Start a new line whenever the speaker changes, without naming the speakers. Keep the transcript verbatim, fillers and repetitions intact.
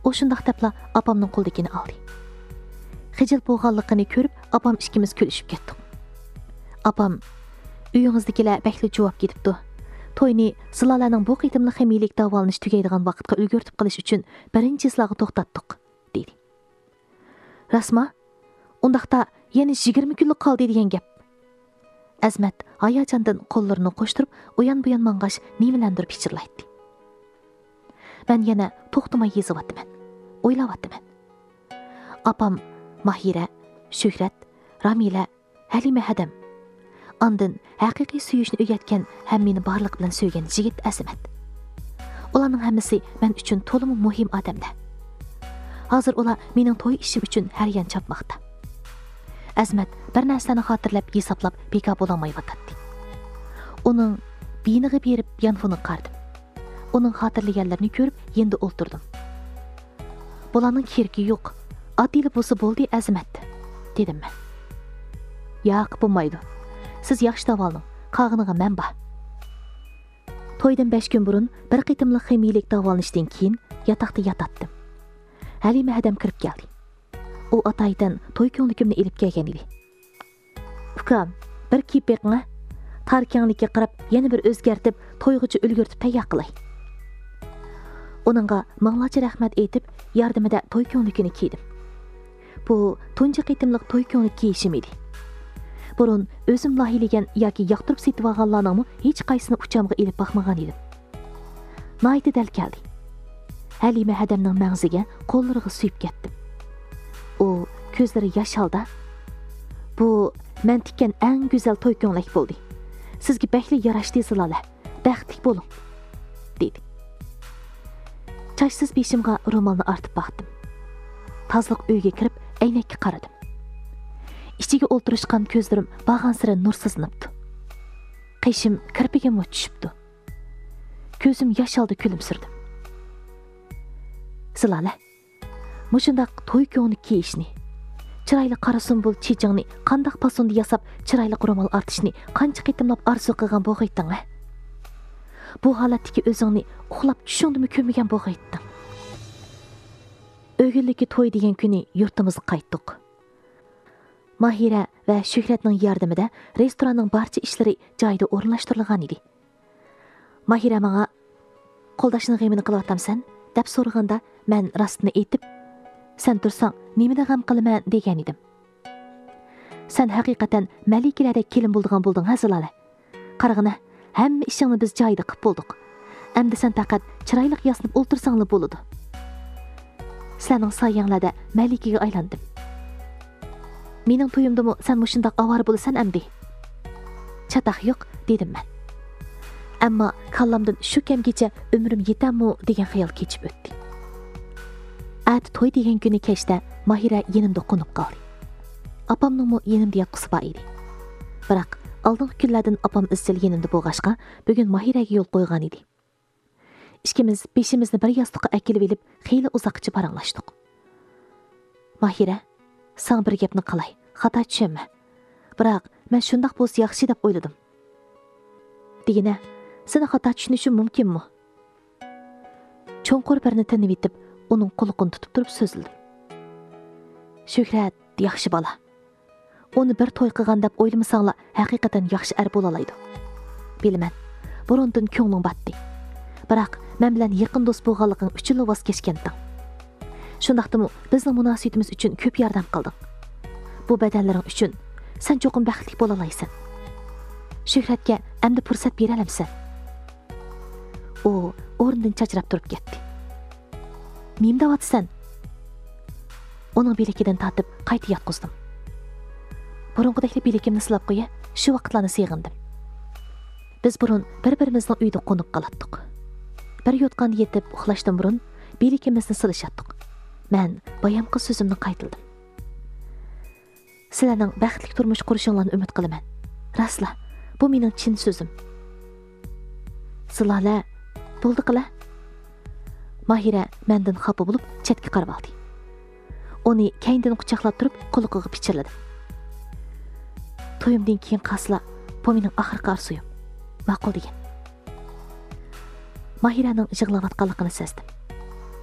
O şundaq depla apamның qo'ldagini oldi. Xijil bo'lganligini ko'rib, apam ikkimiz kulishib ketdik. Apam, uyingizdagilar bakli javob ketibdi. To'yni Zilolarning bu qitimli ximiylik davolanish tugaydigan vaqtga ulgurtib qilish uchun birinchi sizlarga to'xtatdik, dedi. Rasma, undaqda yana yigirma kunlik qoldi degan gap. Azmat hayajondan qo'llarini qo'shtirib, uyan-buyan mang'ash nimalandir pichirlaydi. Men yana to'xtamay yezyapman, o'ylayapman. Apam Mahira, Shuhrat, Ramila, Halima Hadam. Ondan haqiqiy suyishni o'rgatgan ham meni barliq bilan sevgan yigit Azmat. Ularning hammasi men uchun to'liq muhim odamlar. Hozir ular mening to'y ishim uchun har yan chopmoqda. Azmat bir narsani xotirlab, hisoblab bekor bo'lolmayotdi. Uning beyniga berib yanfoni qardim. Uning xotirlaganlarini ko'rib, endi o'ltirdim. Bularning keragi yo'q. Adili bo'lsa bo'ldi, Azmat, dedim men. Yo'q, bo'lmaydi. Siz yaxshi davoling, qog'iniga men bor. To'ydan besh kun burun bir qitimli ximiylik davolanishdan keyin yotoqda yotatdim. Halima Hadam kirib keldi. U ataydan to'y ko'nglimni elib kelgan edi. Ukam, bir kiyib beqing'a. Tarkanglikka qarab yana bir o'zgartib, to'yg'icha ulgurtib tayyor qilay. Uningga minglarcha rahmat aytib, yordamida to'y ko'ngligini kiydim. Bu tunji qitimliq to'y ko'nglik kiyishim edi. Burun o'zim loyilagan yoki yoqtirib setib olganlarning hech qaysini uchamga elib baxmagan edim. Nayti dal keldi. Halima Hadamning mag'ziga qo'llariga suyib ketdim. U ko'zlari yosh oldi. Bu men tikkan eng go'zal to'y ko'nglik bo'ldi. Sizga baxtli yarashdi Zilola. Baxtli bo'ling, dedi. Chashsiz beshimga ro'molni artib baxdim. Tazliq uyga kirib, aynakka qaradim. İçiga o'ltirishgan ko'zlarim bag'an sira nursizlanibdi. Qishim kirpigimga tushibdi. Ko'zim yosh oldi kulimsirdim. Zilola, mushundaq to'y ko'nglik kiyishni, chiroyli qora sumbul chechingni qandaq pasonda yasab, chiroyli ro'mol artishni qancha qitimlab arzu qilgan bo'g'aytding a? Bu holatdagi o'zingni uxlab tushundimi ko'rmagan bo'g'aytding. O'g'illikka to'y degan kuni yurtimizga qaytdik. Mahira va Shuhratning yordamida restoranning barcha ishlari joyida o'rinlashtirilgan edi. Mahira menga qo'ldashning g'amini qilyapsan deb so'raganda, men rostni aytib, sen tursang, nimada g'am qilaman degan edim. Sen haqiqatan malikalardek kelin bo'ldigan bo'lding, ha Zilola. Qarag'ina, hamma ishingni biz joyida qilib bo'ldik. Endi sen faqat chiroyli yasnib o'ltirsanglar bo'ladi. Sening soyanglarda malikaga aylandim. Mening to'yimdimi sen mushundaq avor bo'lasan amdi? Chataq yo'q, dedim men. Ammo kallamdan shu kamgacha umrim yetammi degan xayol kechib o'tdi. At to'y degan kuni kechda Mahira yenimda qo'nib qoldi. Apamning yenimda yotqisi bor edi. Biroq oldingi kunlardan apam izchil yenimda bo'lg'ashqa, bugun Mahiraga yo'l qo'ygan edi. Ikkimiz beshimizni bir yostiqqa akilib elib, xeyli uzoqcha paranglashdik. Mahira, sen bir gapni qilay, xato tushunma. Biroq men shundaq bo'lsa yaxshi deb o'yladim. Degina, seni xato tushunishim mumkinmi? Cho'nqur birni tinib etib, uning qo'liqini tutib turib so'zildim. Shuhrat yaxshi bola. Uni bir to'y qilgan deb o'ylamasanglar, haqiqatan yaxshi er bo'la oladi. Bilaman, burundan ko'ngling batdi. Biroq men bilan yaqin do'st bo'lganliging uchun voz kechganding. Shundaqdimi bizning munosabatimiz uchun ko'p yordam qilding. Bu badallaring uchun sen cho'qim baxtli bo'la olaysan. Shuhratga endi fursat bera olamsan. U o'rnidan chachrab turib ketdi. Nima deyapsan? Uning bilikidan tortib qayta yotqizdim. Burunqidek bilikimni silab qo'ya, shu vaqtlarni seg'indim. Biz burun bir-birimizning uyda qo'nib qolatdik. Bir yotqanda yetib uxlashdan burun bilikimizni silishatdik. Men bayamqi so'zimni qaytildim. Sizlarning baxtli turmush qurishinglarni umid qilaman. Rasla, bu mening chin so'zim. Zilola, bo'ldi qila. Mahira mendan xafa bo'lib chetga qarab oldi. Uni kayindan quchoqlab turib, qo'liqiga pichirladi. To'yimdan keyin qasla, bu mening oxirgi orzuyim. Ma'qul degan. Mahiraning yig'layotganligini sezdim.